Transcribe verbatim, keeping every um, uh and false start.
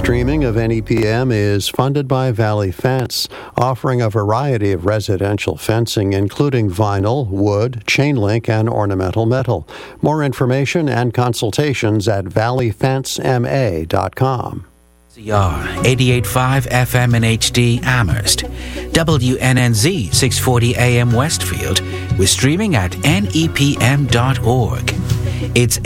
Streaming of N E P M is funded by Valley Fence, offering a variety of residential fencing, including vinyl, wood, chain link, and ornamental metal. More information and consultations at valley fence m a dot com. C R eighty-eight point five F M in H D Amherst, W N N Z six forty A M Westfield. We're streaming at N E P M dot org. It's